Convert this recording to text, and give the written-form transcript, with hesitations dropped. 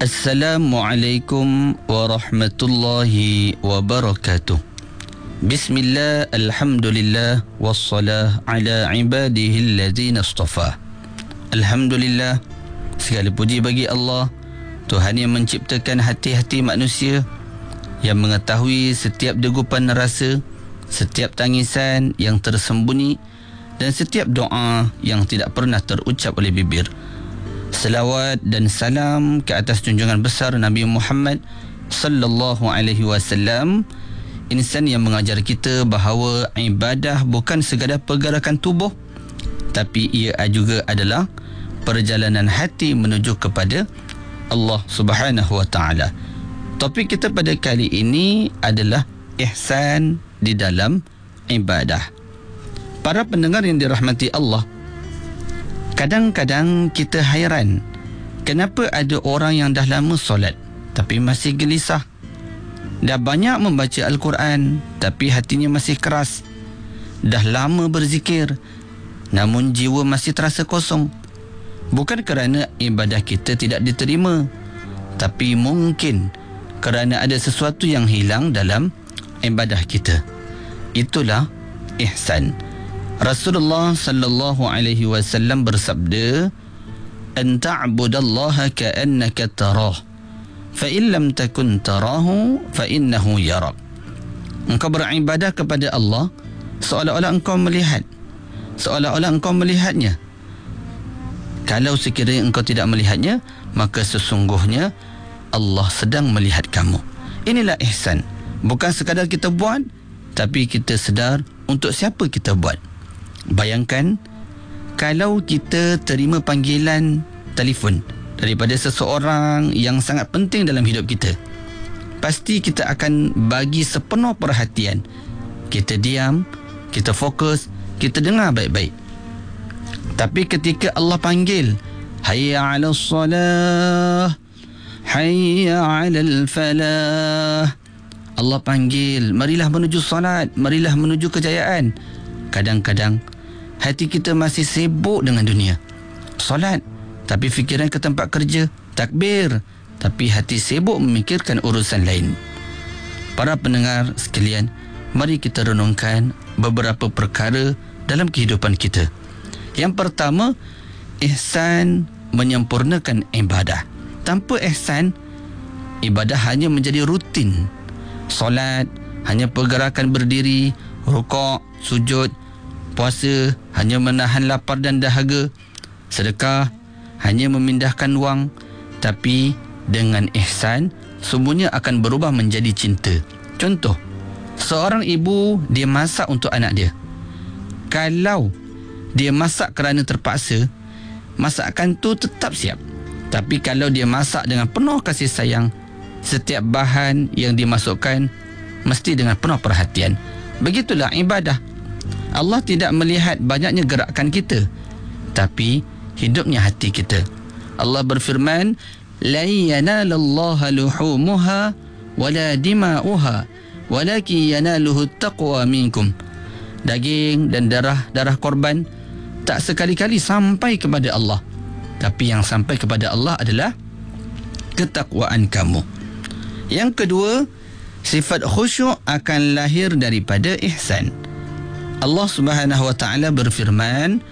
Assalamualaikum warahmatullahi wabarakatuh. Bismillah, alhamdulillah, wassalah ala ibadihi allazina astafa. Alhamdulillah, segala puji bagi Allah, Tuhan yang menciptakan hati-hati manusia, yang mengetahui setiap degupan rasa, setiap tangisan yang tersembunyi dan setiap doa yang tidak pernah terucap oleh bibir. Selawat dan salam ke atas junjungan besar Nabi Muhammad sallallahu alaihi wasallam, insan yang mengajar kita bahawa ibadah bukan sekadar pergerakan tubuh, tapi ia juga adalah perjalanan hati menuju kepada Allah Subhanahu wa taala. Topik kita pada kali ini adalah ihsan di dalam ibadah. Para pendengar yang dirahmati Allah, kadang-kadang kita hairan kenapa ada orang yang dah lama solat tapi masih gelisah, dah banyak membaca Al-Quran tapi hatinya masih keras, dah lama berzikir namun jiwa masih terasa kosong. Bukan kerana ibadah kita tidak diterima, tapi mungkin kerana ada sesuatu yang hilang dalam ibadah kita. Itulah ihsan. Rasulullah sallallahu alaihi wasallam bersabda, "An ta'budallaha ka'annaka tarah, fa in lam takun tarahu fa innahu yarak." Engkau beribadah kepada Allah seolah-olah engkau melihat, seolah-olah engkau melihatnya. Kalau sekiranya engkau tidak melihatnya, maka sesungguhnya Allah sedang melihat kamu. Inilah ihsan. Bukan sekadar kita buat, tapi kita sedar untuk siapa kita buat. Bayangkan kalau kita terima panggilan telefon daripada seseorang yang sangat penting dalam hidup kita, pasti kita akan bagi sepenuh perhatian. Kita diam, kita fokus, kita dengar baik-baik. Tapi ketika Allah panggil, hayya 'alas salah, hayya 'alal falah, Allah panggil, marilah menuju solat, marilah menuju kejayaan. Kadang-kadang hati kita masih sibuk dengan dunia. Solat, tapi fikiran ke tempat kerja. Takbir, tapi hati sibuk memikirkan urusan lain. Para pendengar sekalian, mari kita renungkan beberapa perkara dalam kehidupan kita. Yang pertama, ihsan menyempurnakan ibadah. Tanpa ihsan, ibadah hanya menjadi rutin. Solat hanya pergerakan berdiri, rukuk, sujud. Puasa hanya menahan lapar dan dahaga. Sedekah hanya memindahkan wang. Tapi dengan ihsan, semuanya akan berubah menjadi cinta. Contoh, seorang ibu, dia masak untuk anak dia. Kalau dia masak kerana terpaksa, masakan tu tetap siap. Tapi kalau dia masak dengan penuh kasih sayang, setiap bahan yang dimasukkan mesti dengan penuh perhatian. Begitulah ibadah. Allah tidak melihat banyaknya gerakan kita, tapi hidupnya hati kita. Allah berfirman, "La yanalallaha luhumuha wala dima'uha, walakin yanaluhu taqwa minkum." Daging dan darah korban tak sekali-kali sampai kepada Allah, tapi yang sampai kepada Allah adalah ketakwaan kamu. Yang kedua, sifat khusyuk akan lahir daripada ihsan. Allah Subhanahu wa taala berfirman,